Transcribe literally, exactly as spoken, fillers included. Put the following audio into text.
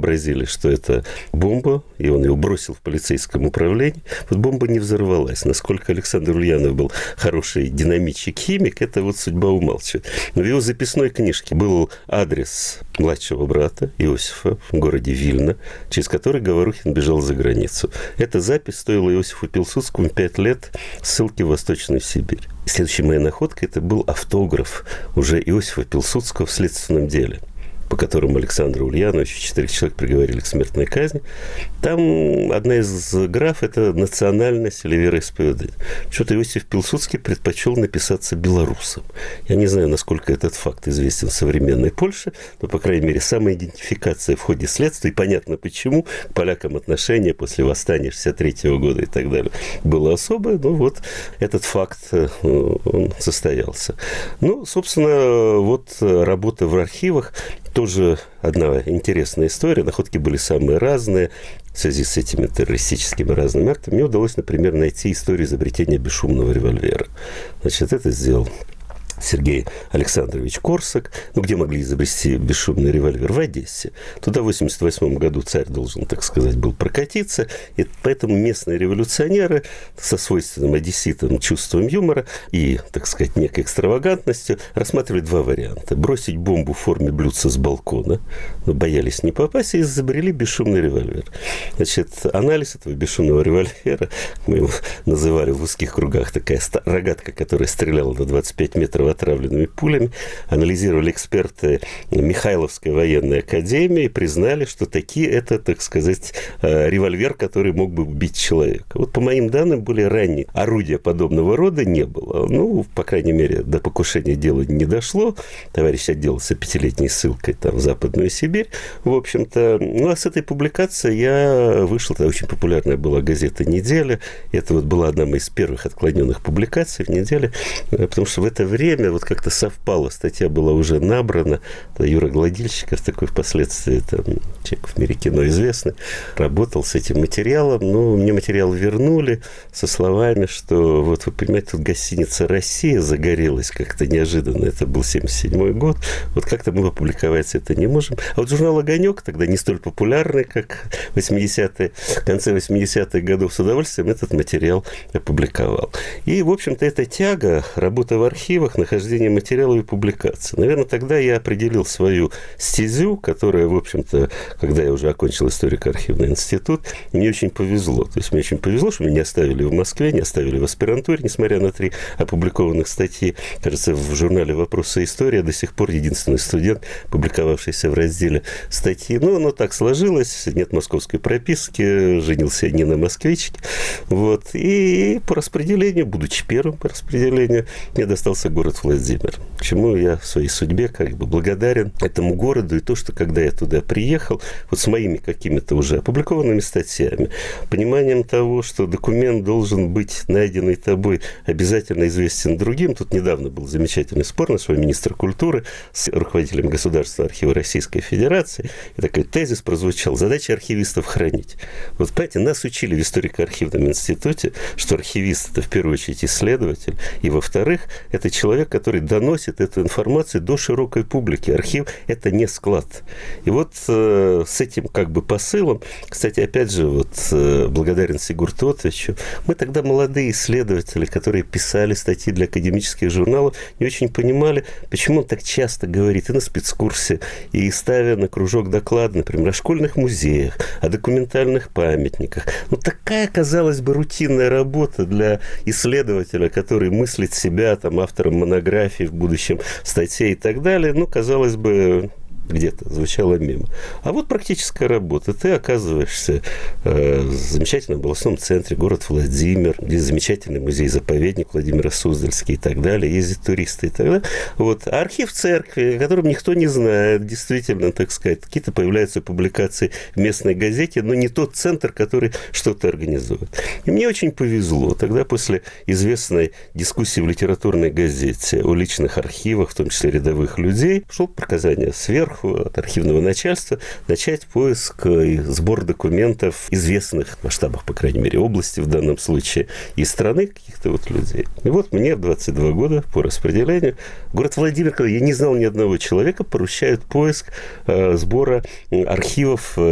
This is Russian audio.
сообразили, что это бомба, и он ее бросил в полицейском управлении. Вот бомба не взорвалась. Насколько Александр Ульянов был хороший динамитчик-химик, это вот судьба умалчивает. Но в его записной книжке был адрес младшего брата Иосифа в городе Вильно, через который Говорухин бежал за границу. Эта запись стоила Иосифу Пилсудскому пять лет ссылки в Восточную Сибирь. Следующей моей находкой это был автограф уже Иосифа Пилсудского в следственном деле, по которому Александра Ульяновича четырех человек приговорили к смертной казни. Там одна из граф – это национальность или вероисповедание. Что-то Иосиф Пилсудский предпочел написаться белорусом. Я не знаю, насколько этот факт известен в современной Польше, но, по крайней мере, самоидентификация в ходе следствия, и понятно почему, к полякам отношение после восстания шестьдесят третьего года и так далее было особое, но вот этот факт, он состоялся. Ну, собственно, вот работа в архивах – тоже одна интересная история. Находки были самые разные в связи с этими террористическими разными актами. Мне удалось, например, найти историю изобретения бесшумного револьвера. Значит, это сделал Сергей Александрович Корсак. Ну, где могли изобрести бесшумный револьвер? В Одессе. Туда в восемьдесят восьмом году царь должен, так сказать, был прокатиться. И поэтому местные революционеры со свойственным одесситам чувством юмора и, так сказать, некой экстравагантностью рассматривали два варианта. Бросить бомбу в форме блюдца с балкона, но боялись не попасть, и изобрели бесшумный револьвер. Значит, анализ этого бесшумного револьвера, мы его называли в узких кругах такая рогатка, которая стреляла на двадцать пять метров отравленными пулями, анализировали эксперты Михайловской военной академии и признали, что такие это, так сказать, револьвер, который мог бы убить человека. Вот по моим данным, более ранние орудия подобного рода не было. Ну, по крайней мере, до покушения дела не дошло. Товарищ отделался пятилетней ссылкой там, в Западную Сибирь. В общем-то, ну, а с этой публикацией я вышел, тогда очень популярная была газета «Неделя». Это вот была одна из первых отклоненных публикаций в «Неделе», потому что в это время вот как-то совпало, статья была уже набрана, Юра Гладильщиков, такой впоследствии там, человек в мире кино известный, работал с этим материалом, но мне материал вернули со словами, что вот вы понимаете, тут гостиница «Россия» загорелась как-то неожиданно, это был семьдесят седьмой год, вот как-то мы опубликовать это не можем. А вот журнал «Огонек», тогда не столь популярный, как в восьмидесятые, в конце восьмидесятых годов, с удовольствием этот материал опубликовал. И, в общем-то, эта тяга, работа в архивах, нахождение материалов и публикаций. Наверное, тогда я определил свою стезю, которая, в общем-то, когда я уже окончил историко-архивный институт, мне очень повезло. То есть мне очень повезло, что меня не оставили в Москве, не оставили в аспирантуре, несмотря на три опубликованных статьи. Кажется, в журнале «Вопросы истории» до сих пор единственный студент, публиковавшийся в разделе статьи. Но оно так сложилось, нет московской прописки, женился не на москвичке. Вот. И по распределению, будучи первым по распределению, мне достался город Владимир. Чему я в своей судьбе как бы благодарен этому городу. И то, что когда я туда приехал, вот с моими какими-то уже опубликованными статьями, пониманием того, что документ должен быть найденный тобой обязательно известен другим. Тут недавно был замечательный спор нашего министра культуры с руководителем Государственного архива Российской Федерации. И такой тезис прозвучал: задача архивистов хранить. Вот, понимаете, нас учили в историко-архивном институте, что архивист – это в первую очередь исследователь, и, во-вторых, это человек, который доносит эту информацию до широкой публики. Архив – это не склад. И вот э, с этим как бы посылом, кстати, опять же, вот э, благодарен Сигурту Отовичу, мы тогда молодые исследователи, которые писали статьи для академических журналов, не очень понимали, почему он так часто говорит и на спецкурсе, и ставя на кружок доклад, например, о школьных музеях, о документальных памятниках. Ну, такая, казалось бы, рутинная работа для исследователя, который мыслит себя там автором монографий, в будущем статей и так далее, ну, казалось бы, где-то звучало мимо. А вот практическая работа. Ты оказываешься э, в замечательном областном центре, город Владимир, где замечательный музей-заповедник Владимира Суздальский и так далее, ездят туристы и так далее. Вот. А архив церкви, о котором никто не знает, действительно, так сказать, какие-то появляются публикации в местной газете, но не тот центр, который что-то организует. И мне очень повезло. Тогда после известной дискуссии в литературной газете о личных архивах, в том числе рядовых людей, пришло приказание сверху от архивного начальства начать поиск и сбор документов известных в масштабах, по крайней мере, области в данном случае, и страны каких-то вот людей. И вот мне в двадцать два года по распределению город Владимир, я не знал ни одного человека, поручают поиск э, сбора архивов